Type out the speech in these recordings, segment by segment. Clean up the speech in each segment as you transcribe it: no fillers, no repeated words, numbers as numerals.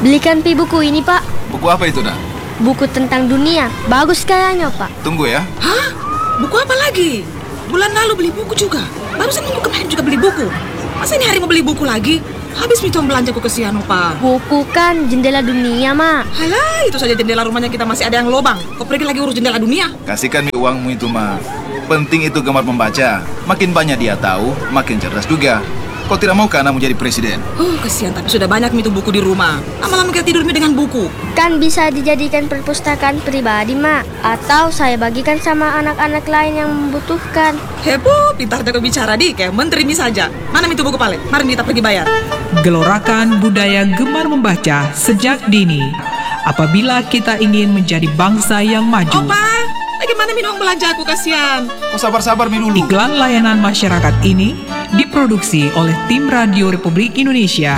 Belikan pi buku ini, Pak. Buku apa itu, nak? Buku tentang dunia. Bagus kayaknya, Pak. Tunggu ya. Hah? Buku apa lagi? Bulan lalu beli buku juga. Barusan minggu kemarin juga beli buku. Masa ini hari mau beli buku lagi? Habis mitong belanjaku kesian, Opa. Buku kan jendela dunia, Mak. Halah, itu saja jendela rumahnya kita masih ada yang lobang. Kau pergi lagi urus jendela dunia? Kasihkan Mi uangmu itu, Ma. Penting itu gemar membaca. Makin banyak dia tahu, makin cerdas juga. Kau tidak mau kan anakmu jadi presiden? Kesian, tapi sudah banyak Mi itu buku di rumah. Lama-lama kita tidur Mi dengan buku. Kan bisa dijadikan perpustakaan pribadi, Mak. Atau saya bagikan sama anak-anak lain yang membutuhkan. Heboh, pintar jago bicara di kayak menteri Mi saja. Mana Mi itu buku paling? Mari kita pergi bayar. Gelorakan budaya gemar membaca sejak dini. Apabila kita ingin menjadi bangsa yang maju. Opa, bagaimana Mi uang belanja aku kasihan? Kau sabar-sabar Mi dulu. Iklan layanan masyarakat ini diproduksi oleh Tim Radio Republik Indonesia.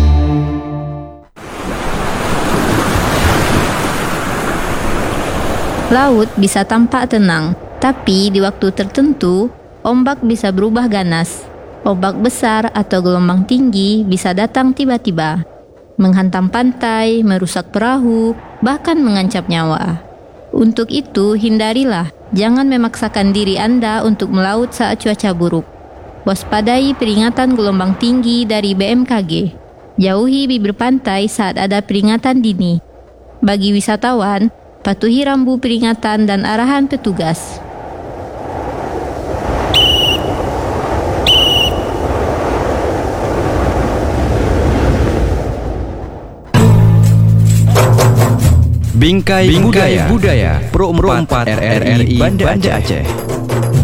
Laut bisa tampak tenang, tapi di waktu tertentu, ombak bisa berubah ganas. Ombak besar atau gelombang tinggi bisa datang tiba-tiba, menghantam pantai, merusak perahu, bahkan mengancam nyawa. Untuk itu, hindarilah, jangan memaksakan diri Anda untuk melaut saat cuaca buruk. Waspadai peringatan gelombang tinggi dari BMKG. Jauhi bibir pantai saat ada peringatan dini. Bagi wisatawan, patuhi rambu peringatan dan arahan petugas. Bingkai Budaya Pro 4 RRI Banda Aceh.